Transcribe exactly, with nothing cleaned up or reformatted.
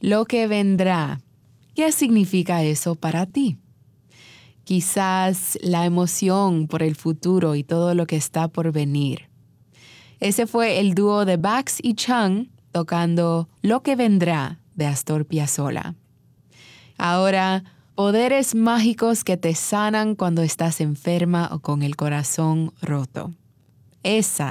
Lo que vendrá. ¿Qué significa eso para ti? Quizás la emoción por el futuro y todo lo que está por venir. Ese fue el dúo de Bax y Chung tocando Lo que vendrá de Astor Piazzolla. Ahora, poderes mágicos que te sanan cuando estás enferma o con el corazón roto. Esa